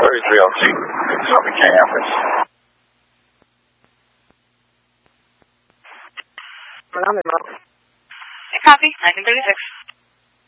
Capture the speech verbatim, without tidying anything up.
thirty-three oh two. Copy campus. Copy, nineteen thirty-six.